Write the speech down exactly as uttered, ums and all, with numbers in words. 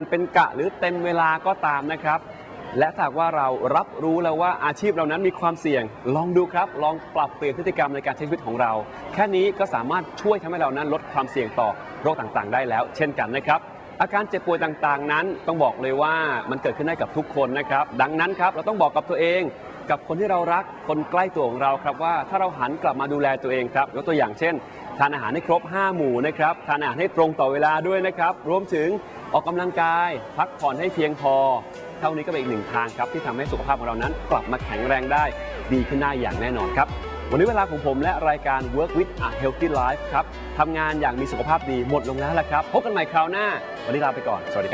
เป็นกะหรือเต็มเวลาก็ตามนะครับและถ้าว่าเรารับรู้แล้วว่าอาชีพเรานั้นมีความเสี่ยงลองดูครับลองปรับเปลี่ยนพฤติกรรมในการใช้ชีวิตของเราแค่นี้ก็สามารถช่วยทำให้เรานั้นลดความเสี่ยงต่อโรคต่างๆได้แล้วเช่นกันนะครับอาการเจ็บป่วยต่างๆนั้นต้องบอกเลยว่ามันเกิดขึ้นได้กับทุกคนนะครับดังนั้นครับเราต้องบอกกับตัวเองกับคนที่เรารักคนใกล้ตัวของเราครับว่าถ้าเราหันกลับมาดูแลตัวเองครับยกตัวอย่างเช่นทานอาหารให้ครบห้าหมู่นะครับทานอาหารให้ตรงต่อเวลาด้วยนะครับรวมถึงออกกำลังกายพักผ่อนให้เพียงพอเท่านี้ก็เป็นอีกหนึ่งทางครับที่ทำให้สุขภาพของเรานั้นกลับมาแข็งแรงได้ดีขึ้นได้อย่างแน่นอนครับวันนี้เวลาของผมและรายการ Work with a Healthy Life ครับทำงานอย่างมีสุขภาพดีหมดลงแล้วละครับพบกันใหม่คราวหน้าวันนี้ลาไปก่อนสวัสดีครับ